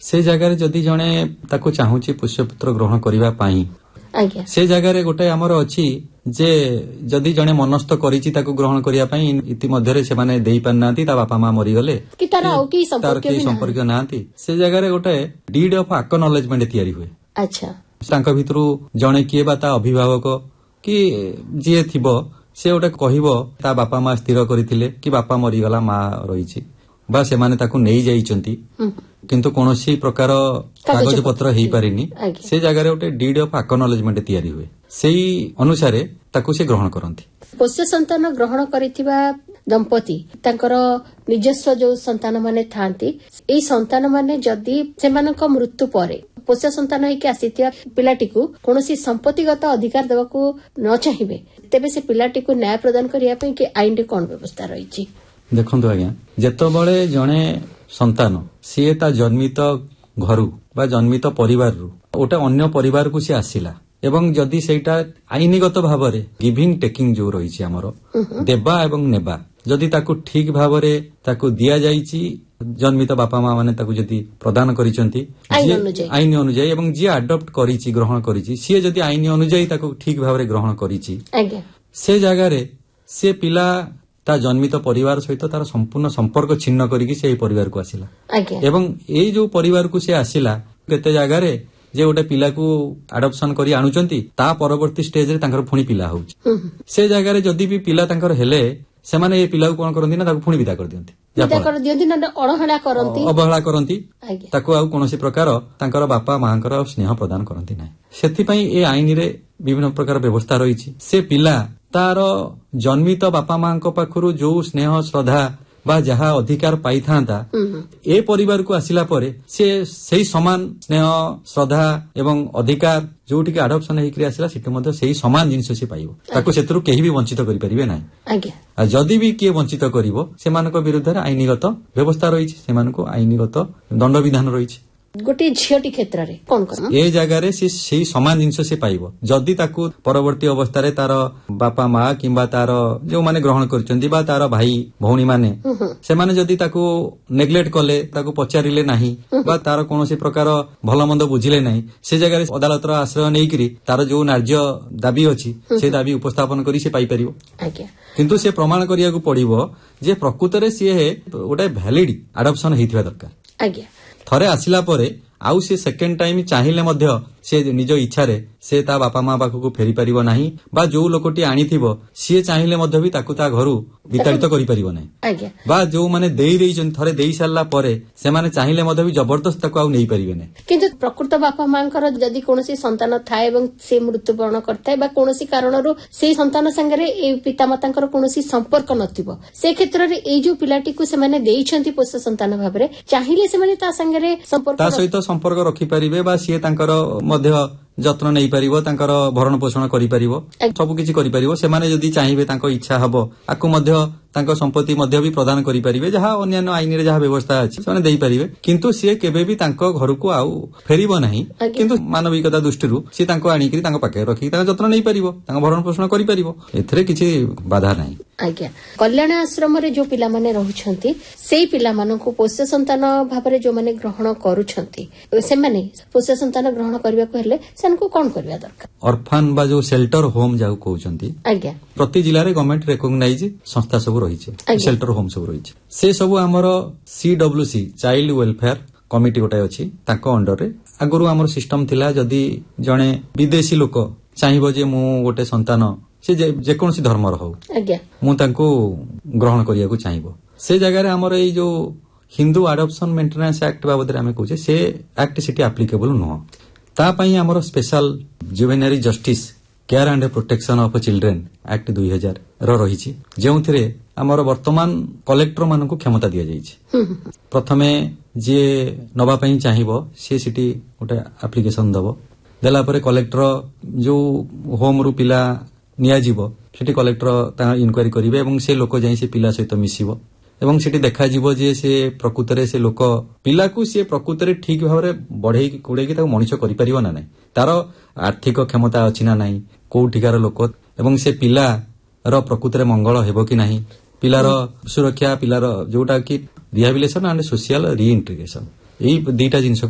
से जगार जदि जणे ताको चाहूची पुष्यपुत्र ग्रहण करिबा पाई से जगार गोटे आमर अछि जे जदि जणे मनस्थ करिछि ताको ग्रहण करिया पाई इति मध्यरे से माने देई पारनांती ता बापा मां मरि गले कि तार औ की संपर्क नांती से जगार गोटे डीड ऑफ एक्नॉलेजमेंट तयारी हुए। अच्छा तांका भितरु जणे किए बा ता अभिभावक कि जे थिबो से गोटे कहिबो ता बापा मां स्थिर करिथिले कि बापा मरि गला मां रहिछि बा से माने ताको नेई जाइचंती किंतु कोनोसी प्रकार कागज पत्र हेई पारिनी से जगह गोटे डीड ऑफ एक्नॉलेजमेंट तयारी हुए सेही अनुसारे ताको से ग्रहण करंती। पोष्य संतान ग्रहण करिथिबा दंपति तांकर निजस्व जो संतान माने थांती एई संतान माने जदि सेमानक मृत्यु परे पोष्य संतान हेकि आसीथिया पिलाटीकू कोनोसी संपत्तिगत अधिकार देबाकू न चाहिबे तेबे से पिलाटीकू न्याय प्रदान करिया पई कि आईन रे कोन व्यवस्था रहिछि। देखंतु आज्ञा जेतबळे जणे संतान सीए ता जन्मित घरु बा जन्मित परिवार रु ओटा अन्य परिवार को सी आसिला एवं जदि सेटा आईनगत भावरे गिविंग टेकिंग जो रहिछि हमरो देबा एवं नेबा जदि ताकू ठीक भावरे ताकू दिया जाइछि जन्मित बापा मां माने ताकू जदि प्रदान करिसंती आईन अनुଯାयी एवं जे अडॉप्ट करिछि ग्रहण करिछि सी जदि आईन अनुଯାयी ताकू ठीक भावरे ग्रहण करिछि से जगह रे से पिला ता जन्मित परिवार सहित तार संपूर्ण संपर्क छिन्न करिकि से परिवार को आसिला एवं ए जो परिवार को से आसिला केते जगह रे जे गोटे पिला को अडॉप्शन करी आनुचंती ता परवर्ती स्टेज रे तांकर फुणी पिला होउची से जगह रे जदी भी पिला तांकर हेले से माने ए पिला को कोन करंती ना ताको फुणी विदा कर दियंती अवहेला करंती ताको आ कोनोसी प्रकार तांकर बापा मांकर स्नेह प्रदान करंती नै सेति पई ए आईन रे विभिन्न प्रकार व्यवस्था रहिछि से पिला तार जन्मित बापा मां पाखरु जो स्नेह श्रद्धा बा जहा अधिकार पाई थांता ए परिवार को आसिला परे से सही समान स्नेह श्रद्धा एवं अधिकार जोटी के अडॉप्शन हेकरी आसिला सेठी मध्ये सही समान जिंस से पाइबो ताको सेतरु केही भी वंचित करि परिबे नै आ जदी भी के वंचित करिवो सेमानक विरुद्ध रे आईनगत व्यवस्था रहिछि सेमानक आईनगत दंड विधान रहिछि। गोटे झियोटी क्षेत्र रे कोन करम ए जगह रे से सही समान जिंस से पाइबो जदी ताकू परवर्ती अवस्था रे तार बापा मां किबा तार जो माने ग्रहण करचंदी बा तार भाई भौणी माने से माने जदी ताकू नेग्लेक्ट कले ताकू पचारिले नाही बा तार कोनोसी प्रकार भलो मंद बुझिले नाही से जगह रे अदालत रो आश्रय नेइकरी तार जो नार्य दाबी अछि से दाबी उपस्थापन करी से पाई परिबो किंतु से प्रमाण करिया को पड़िबो जे प्रकृत रे से गोटे वैलिड अडॉप्शन हेइथिबा दरकार थरे आसिला परे आउ से सेकेंड टाइम चाहिले मध्य से निज इच्छा रे से ता बापा मां पाखु को फेरी परिबो नाही बा जो लोकटी आनिथिबो से चाहिले मध्य भी ताकू ता घरु विताड़ित करि परिबो नाही बा जो माने देई देइछन थरे देई सारला परे से माने चाहिले मध्य भी जबरदस्त ताकू आउ नै परिबे नै किंतु प्रकृत बापा मांकर जदी कोनोसी संतान थाए एवं से मृत्युवरण करथाय बा कोनोसी कारणरो से संतान संगरे ए पितामातांकर कोनोसी संपर्क नथिबो से क्षेत्र रे ए जो पिलाटी को से माने देइछंती पोष्य संतान भाबरे चाहिले से माने ता संगरे संपर्क ता सहित संपर्क रखि परिबे बा से तांकर मध्य जत्न नै परिबो तांकर भरण पोषण करि परिबो सब किछि करि परिबो से माने जदी चाहिबे तांको इच्छा हबो आकु मध्य तांको संपत्ति मध्य भी प्रदान करि परिबे जहा अन्य आईन रे जहा व्यवस्था अछि माने देई परिबे किंतु से केबे भी तांको घर को आउ फेरिबो नाही किंतु मानविकता दृष्टिरु से तांको आनी करी तांको पाके रखि तांको जत्न नै परिबो तांको भरण पोषण करि परिबो एथरे किछि बाधा नाही। आज्ञा कल्याण आश्रम रे जो पिला माने रहुछंती सेई पिला मानको पोष्य संतान भाबरे जो माने ग्रहण करूछंती से माने पोष्य संतान ग्रहण करबा को हेले सेनको कोन करबा दरकार ऑर्फन बा जो शेल्टर होम जाउ कहउछंती आज्ञा प्रति जिल्ला रे गवर्नमेंट रिकॉग्नाइज संस्था सब रहिছে शेल्टर होम सब रहिছে से सब हमर सीडब्ल्यूसी चाइल्ड वेलफेयर कमिटी गोटे अछि ताको अंडर रे आगुरु हमर सिस्टम थिला जदी जणे विदेशी लोक चाहिबो जे मु गोटे संतान से जे कोनसी धर्म रहौ आज्ञा मु तांको ग्रहण करिया को चाहिबो से जगह रे हमर ए जो हिंदू अडॉप्शन मेंटेनेंस एक्ट बाबद रे हमें कहूचे से एक्ट सिटी एप्लीकेबल न ता पई हमर special जुवेनरी justice care and protection of children act 2000 रो रहिछि जेउथिरे हमर वर्तमान कलेक्टर मानको क्षमता दिया जाइछि प्रथमे जे नबा पई चाहिबो से सिटी गोटे एप्लीकेशन दबो देला परे कलेक्टर जो होम रु पिला निया जीवो सेठी कलेक्टर ता इनक्वायरी करिवे एवं से लोक जाई से पिला सहित मिसिबो एवं सेठी देखा जीवो जे से प्रकृत रे से लोक पिला को से प्रकृत रे ठीक भाबरे बढ़ेई कोडे की ता मनुष्य करि परिबो ना नै तारो आर्थिक क्षमता अछि ना नै कोठिकार लोक एवं से पिला रो प्रकृत रे मंगल हेबो कि नाही पिलार सुरक्षा पिलार जोटा कि rehabilitation and social reintegration AE दीटा jeans